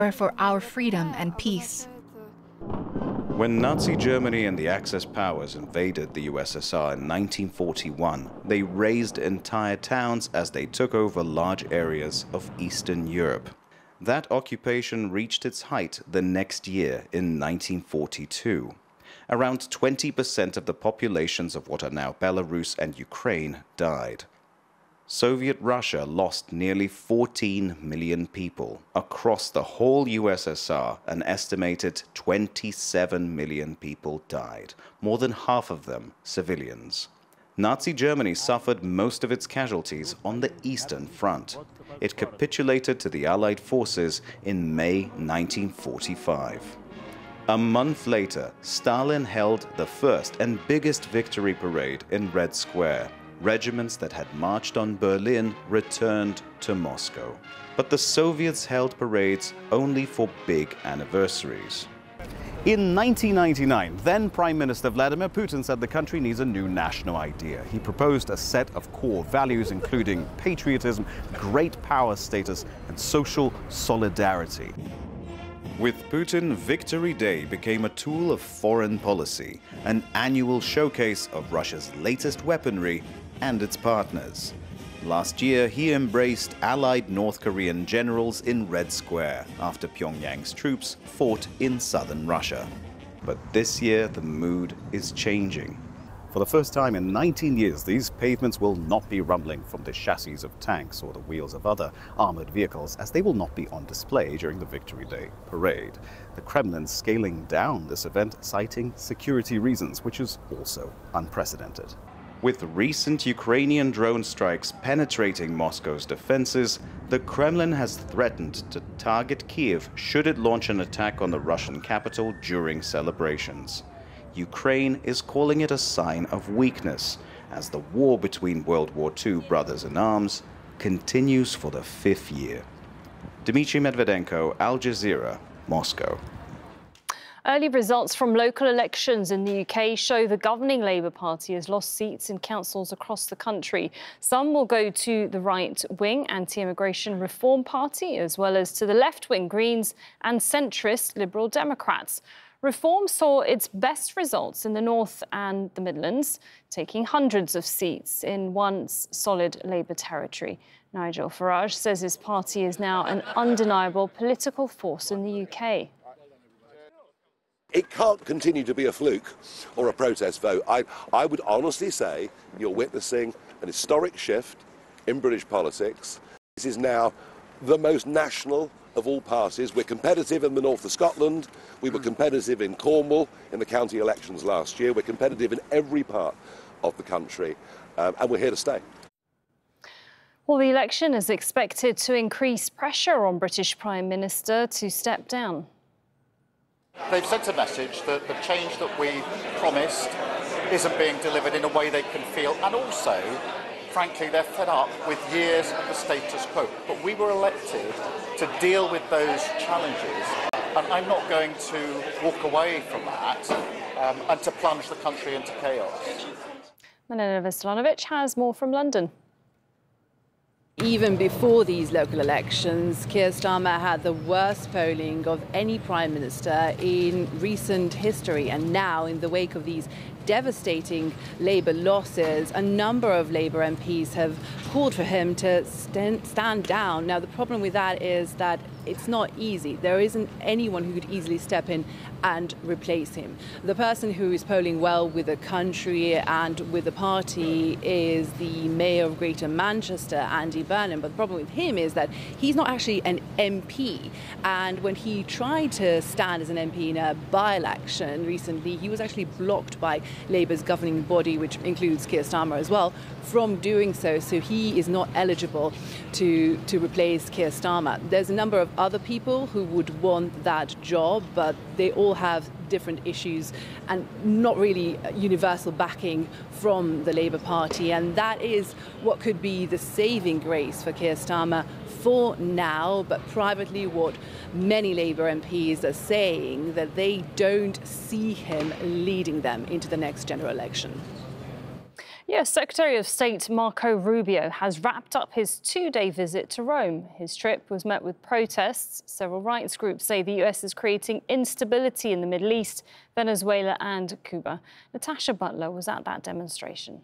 for our freedom and peace. When Nazi Germany and the Axis powers invaded the USSR in 1941, they razed entire towns as they took over large areas of Eastern Europe. That occupation reached its height the next year in 1942. Around 20% of the populations of what are now Belarus and Ukraine died. Soviet Russia lost nearly 14 million people. Across the whole USSR, an estimated 27 million people died, more than half of them civilians. Nazi Germany suffered most of its casualties on the Eastern Front. It capitulated to the Allied forces in May 1945. A month later, Stalin held the first and biggest victory parade in Red Square. Regiments that had marched on Berlin returned to Moscow. But the Soviets held parades only for big anniversaries. In 1999, then Prime Minister Vladimir Putin said the country needs a new national idea. He proposed a set of core values including patriotism, great power status, and social solidarity. With Putin, Victory Day became a tool of foreign policy, an annual showcase of Russia's latest weaponry and its partners. Last year, he embraced allied North Korean generals in Red Square after Pyongyang's troops fought in southern Russia. But this year, the mood is changing. For the first time in 19 years, these pavements will not be rumbling from the chassis of tanks or the wheels of other armored vehicles, as they will not be on display during the Victory Day parade. The Kremlin scaling down this event, citing security reasons, which is also unprecedented. With recent Ukrainian drone strikes penetrating Moscow's defenses, the Kremlin has threatened to target Kyiv should it launch an attack on the Russian capital during celebrations. Ukraine is calling it a sign of weakness, as the war between World War II brothers in arms continues for the 5th year. Dmitry Medvedenko, Al Jazeera, Moscow. Early results from local elections in the UK show the governing Labour Party has lost seats in councils across the country. Some will go to the right-wing Anti-Immigration Reform Party, as well as to the left-wing Greens and centrist Liberal Democrats. Reform saw its best results in the North and the Midlands, taking hundreds of seats in once solid Labour territory. Nigel Farage says his party is now an undeniable political force in the UK. It can't continue to be a fluke or a protest vote. I would honestly say you're witnessing an historic shift in British politics. This is now the most national of all parties. We're competitive in the north of Scotland. We were competitive in Cornwall in the county elections last year. We're competitive in every part of the country, and we're here to stay. Well, the election is expected to increase pressure on British Prime Minister to step down. They've sent a message that the change that we promised isn't being delivered in a way they can feel, and also, frankly, they're fed up with years of the status quo. But we were elected to deal with those challenges, and I'm not going to walk away from that and to plunge the country into chaos. Milena Veselanovic has more from London. Even before these local elections, Keir Starmer had the worst polling of any Prime Minister in recent history. And now, in the wake of these devastating Labour losses, a number of Labour MPs have called for him to stand down. Now, the problem with that is that it's not easy. There isn't anyone who could easily step in and replace him. The person who is polling well with the country and with the party is the Mayor of Greater Manchester, Andy Burnham. But the problem with him is that he's not actually an MP. And when he tried to stand as an MP in a by-election recently, he was actually blocked by Labour's governing body, which includes Keir Starmer as well, from doing so. So he is not eligible to replace Keir Starmer. There's a number of other people who would want that job, but they all have different issues and not really universal backing from the Labour Party. And that is what could be the saving grace for Keir Starmer for now. But privately, what many Labour MPs are saying, that they don't see him leading them into the next general election. Yes, Secretary of State Marco Rubio has wrapped up his two-day visit to Rome. His trip was met with protests. Several rights groups say the US is creating instability in the Middle East, Venezuela and Cuba. Natasha Butler was at that demonstration.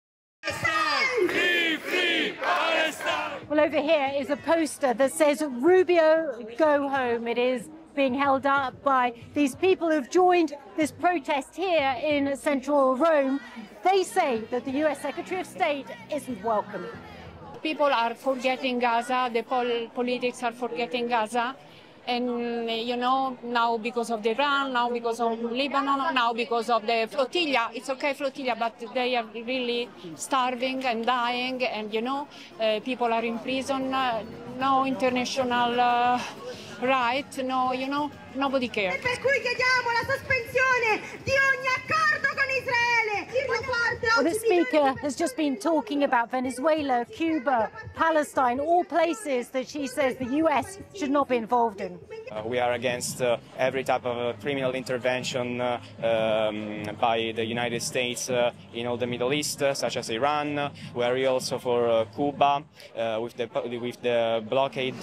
Well, over here is a poster that says Rubio, go home. It is being held up by these people who've joined this protest here in central Rome. They say that the US Secretary of State isn't welcome. People are forgetting Gaza, the politics are forgetting Gaza. And, you know, now because of Iran, now because of Lebanon, now because of the flotilla. It's okay, flotilla, but they are really starving and dying. And, you know, people are in prison. No international right, no, you know, nobody cares. Per cui chiediamo la sospensione di ogni accordo con Israele. Well, the speaker has just been talking about Venezuela, Cuba, Palestine, all places that she says the US should not be involved in. We are against every type of criminal intervention by the United States in all the Middle East, such as Iran. We are also for Cuba with the blockade.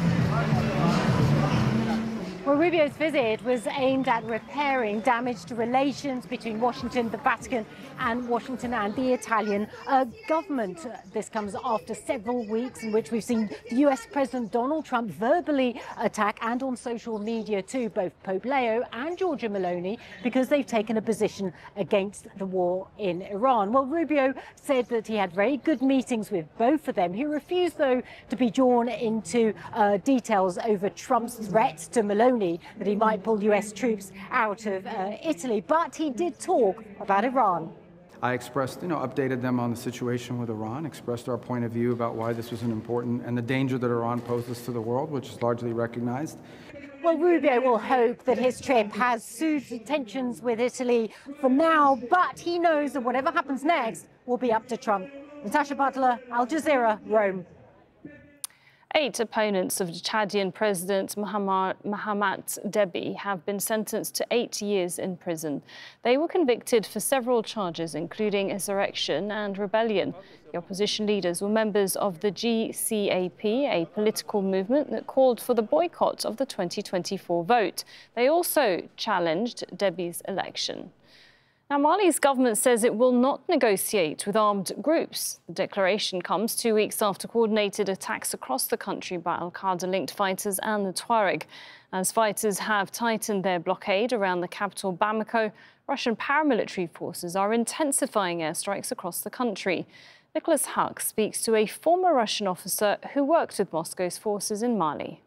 Well, Rubio's visit was aimed at repairing damaged relations between Washington, the Vatican, and Washington and the Italian government. This comes after several weeks in which we've seen the US President Donald Trump verbally attack, and on social media too, both Pope Leo and Giorgia Meloni, because they've taken a position against the war in Iran. Well, Rubio said that he had very good meetings with both of them. He refused, though, to be drawn into details over Trump's threat to Meloni that he might pull US troops out of Italy. But he did talk about Iran. I expressed, updated them on the situation with Iran, expressed our point of view about why this was an important and the danger that Iran poses to the world, which is largely recognized. Well, Rubio will hope that his trip has soothed tensions with Italy for now, but he knows that whatever happens next will be up to Trump. Natasha Butler, Al Jazeera, Rome. 8 opponents of Chadian President Mahamat Deby have been sentenced to 8 years in prison. They were convicted for several charges, including insurrection and rebellion. The opposition leaders were members of the GCAP, a political movement that called for the boycott of the 2024 vote. They also challenged Deby's election. Now, Mali's government says it will not negotiate with armed groups. The declaration comes 2 weeks after coordinated attacks across the country by al-Qaeda-linked fighters and the Tuareg. As fighters have tightened their blockade around the capital Bamako, Russian paramilitary forces are intensifying airstrikes across the country. Nicholas Huck speaks to a former Russian officer who worked with Moscow's forces in Mali.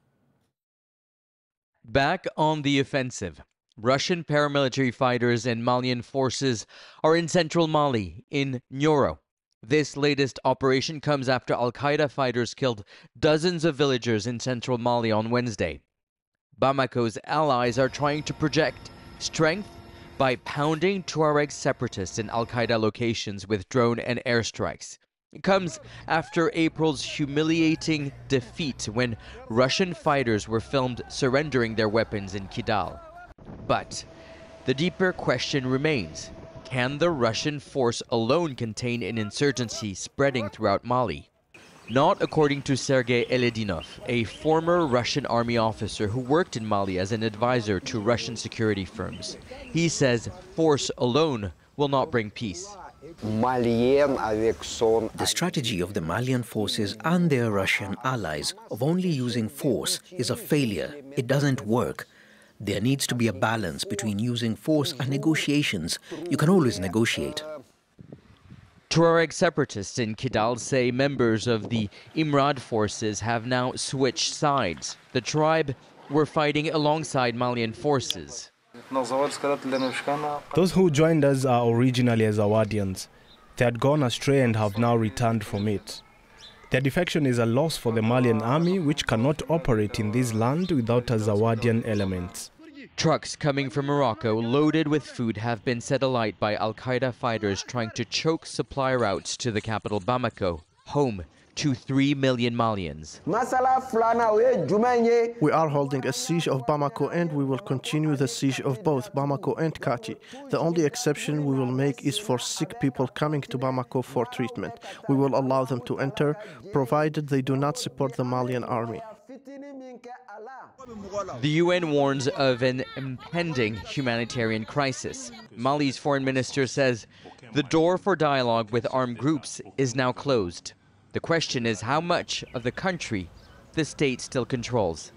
Back on the offensive. Russian paramilitary fighters and Malian forces are in central Mali, in Nyoro. This latest operation comes after al-Qaeda fighters killed dozens of villagers in central Mali on Wednesday. Bamako's allies are trying to project strength by pounding Tuareg separatists in al-Qaeda locations with drone and airstrikes. It comes after April's humiliating defeat when Russian fighters were filmed surrendering their weapons in Kidal. But the deeper question remains, can the Russian force alone contain an insurgency spreading throughout Mali? Not according to Sergei Eledinov, a former Russian army officer who worked in Mali as an advisor to Russian security firms. He says force alone will not bring peace. The strategy of the Malian forces and their Russian allies of only using force is a failure. It doesn't work. There needs to be a balance between using force and negotiations. You can always negotiate. Tuareg separatists in Kidal say members of the Imrad forces have now switched sides. The tribe were fighting alongside Malian forces. Those who joined us are originally Azawadians. They had gone astray and have now returned from it. Their defection is a loss for the Malian army, which cannot operate in this land without Azawadian elements. Trucks coming from Morocco loaded with food have been set alight by al-Qaeda fighters trying to choke supply routes to the capital Bamako, home to 3 million Malians. We are holding a siege of Bamako and we will continue the siege of both Bamako and Kati. The only exception we will make is for sick people coming to Bamako for treatment. We will allow them to enter, provided they do not support the Malian army. The UN warns of an impending humanitarian crisis. Mali's foreign minister says the door for dialogue with armed groups is now closed. The question is how much of the country the state still controls.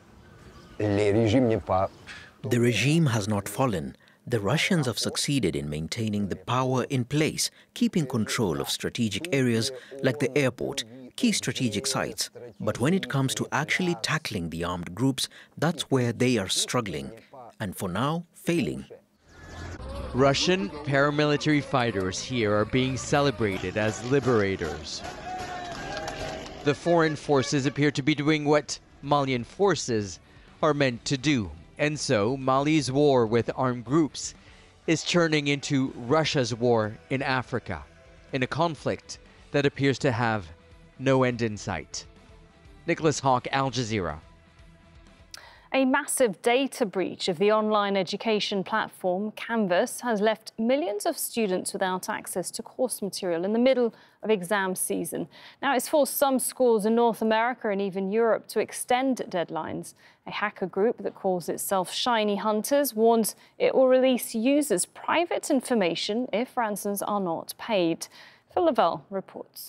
The regime has not fallen. The Russians have succeeded in maintaining the power in place, keeping control of strategic areas like the airport, key strategic sites. But when it comes to actually tackling the armed groups, that's where they are struggling, and for now, failing. Russian paramilitary fighters here are being celebrated as liberators. The foreign forces appear to be doing what Malian forces are meant to do. And so, Mali's war with armed groups is turning into Russia's war in Africa, in a conflict that appears to have no end in sight. Nicholas Hawk, Al Jazeera. A massive data breach of the online education platform Canvas has left millions of students without access to course material in the middle of exam season. Now, it's forced some schools in North America and even Europe to extend deadlines. A hacker group that calls itself Shiny Hunters warns it will release users' private information if ransoms are not paid. Phil Lavelle reports.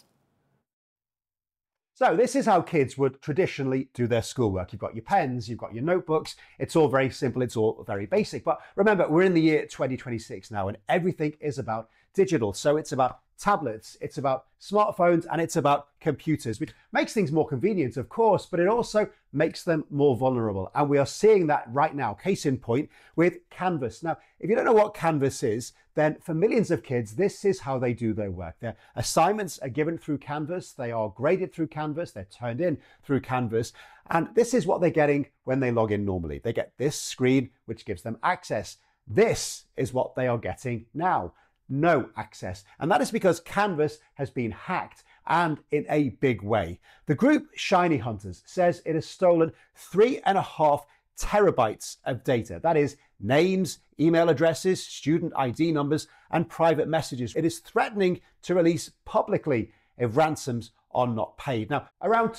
So this is how kids would traditionally do their schoolwork. You've got your pens, you've got your notebooks. It's all very simple, it's all very basic. But remember, we're in the year 2026 now and everything is about digital. So it's about tablets, it's about smartphones, and it's about computers, which makes things more convenient, of course, but it also makes them more vulnerable. And we are seeing that right now, case in point, with Canvas. Now, if you don't know what Canvas is, then for millions of kids, this is how they do their work. Their assignments are given through Canvas, they are graded through Canvas, they're turned in through Canvas, and this is what they're getting when they log in normally. They get this screen, which gives them access. This is what they are getting now. No access. And that is because Canvas has been hacked, and in a big way. The group Shiny Hunters says it has stolen 3.5 terabytes of data. That is names, email addresses, student ID numbers, and private messages. It is threatening to release publicly if ransoms are not paid. Now, around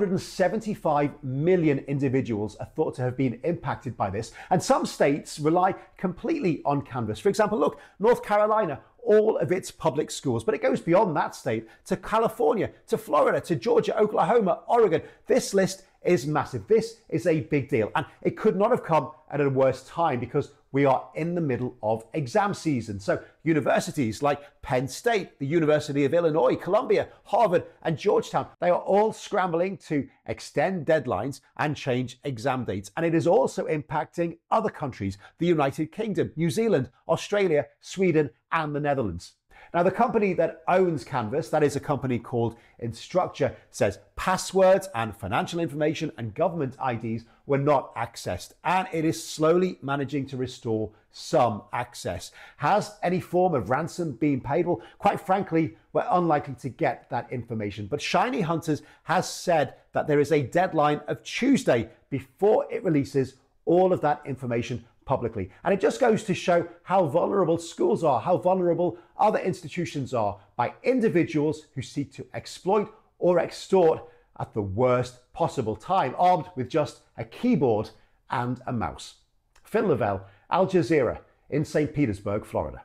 275 million individuals are thought to have been impacted by this, and some states rely completely on Canvas. For example, look, North Carolina, all of its public schools, but it goes beyond that state to California, to Florida, to Georgia, Oklahoma, Oregon. This list is massive. This is a big deal, and it could not have come at a worse time because we are in the middle of exam season. So universities like Penn State, the University of Illinois, Columbia, Harvard, and Georgetown, they are all scrambling to extend deadlines and change exam dates. And it is also impacting other countries, the United Kingdom, New Zealand, Australia, Sweden, and the Netherlands. Now, the company that owns Canvas, that is a company called Instructure, says passwords and financial information and government IDs were not accessed, and it is slowly managing to restore some access. Has any form of ransom been paid? Well, quite frankly, we're unlikely to get that information. But Shiny Hunters has said that there is a deadline of Tuesday before it releases all of that information publicly. And it just goes to show how vulnerable schools are, how vulnerable other institutions are by individuals who seek to exploit or extort at the worst possible time, armed with just a keyboard and a mouse. Phil Lavelle, Al Jazeera in St. Petersburg, Florida.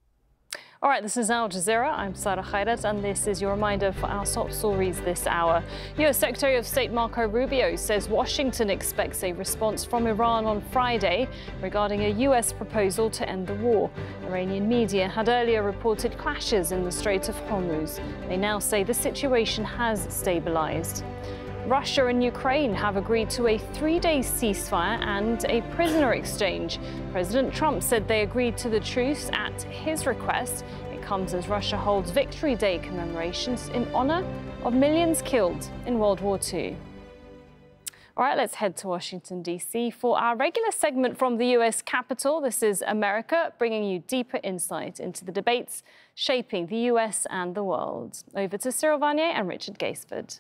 All right, this is Al Jazeera. I'm Sarah Khairat, and this is your reminder for our top stories this hour. U.S. Secretary of State Marco Rubio says Washington expects a response from Iran on Friday regarding a U.S. proposal to end the war. Iranian media had earlier reported clashes in the Strait of Hormuz. They now say the situation has stabilized. Russia and Ukraine have agreed to a 3-day ceasefire and a prisoner exchange. President Trump said they agreed to the truce at his request. It comes as Russia holds Victory Day commemorations in honor of millions killed in World War II. All right, let's head to Washington, D.C. for our regular segment from the U.S. Capitol. This is America, bringing you deeper insight into the debates shaping the U.S. and the world. Over to Cyril Vanier and Richard Gaisford.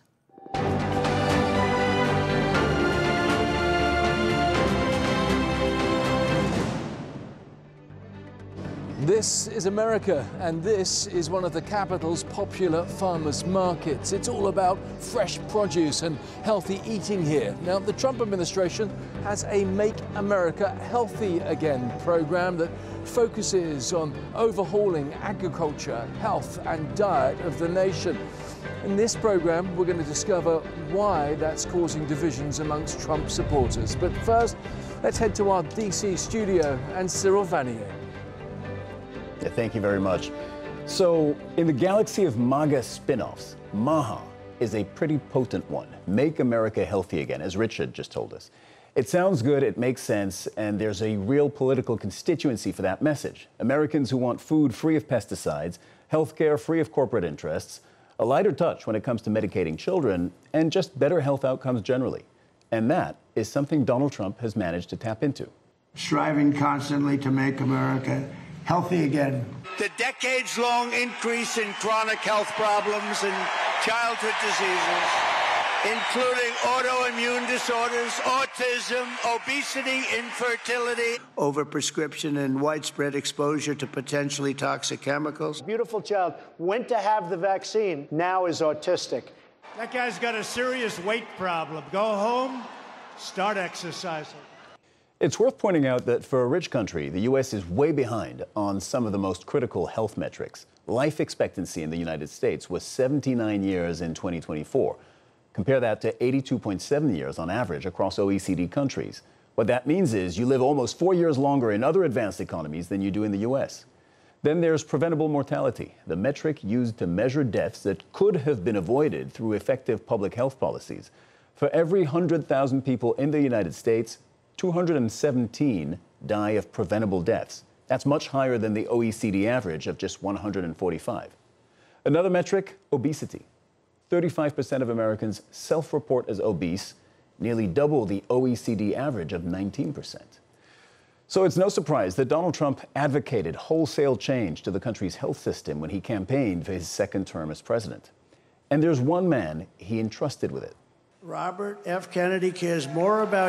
This is America, and this is one of the capital's popular farmers' markets. It's all about fresh produce and healthy eating here. Now, the Trump administration has a Make America Healthy Again program that focuses on overhauling agriculture, health, and diet of the nation. In this program, we're going to discover why that's causing divisions amongst Trump supporters. But first, let's head to our DC studio and Cyril Vanier. Yeah, thank you very much. So, in the galaxy of MAGA spin-offs, MAHA is a pretty potent one. Make America Healthy Again, as Richard just told us. It sounds good, it makes sense, and there's a real political constituency for that message. Americans who want food free of pesticides, healthcare free of corporate interests, a lighter touch when it comes to medicating children, and just better health outcomes generally. And that is something Donald Trump has managed to tap into. Striving constantly to make America healthy again. The decades-long increase in chronic health problems and childhood diseases, including autoimmune disorders, autism, obesity, infertility, Overprescription and widespread exposure to potentially toxic chemicals. Beautiful child went to have the vaccine, now is autistic. That guy's got a serious weight problem. Go home, start exercising. It's worth pointing out that for a rich country, the U.S. is way behind on some of the most critical health metrics. Life expectancy in the United States was 79 years in 2024. Compare that to 82.7 years on average across OECD countries. What that means is you live almost 4 years longer in other advanced economies than you do in the U.S. Then there's preventable mortality, the metric used to measure deaths that could have been avoided through effective public health policies. For every 100,000 people in the United States, 217 die of preventable deaths. That's much higher than the OECD average of just 145. Another metric, obesity. 35% of Americans self-report as obese, nearly double the OECD average of 19%. So it's no surprise that Donald Trump advocated wholesale change to the country's health system when he campaigned for his second term as president. And there's one man he entrusted with it. Robert F. Kennedy cares more about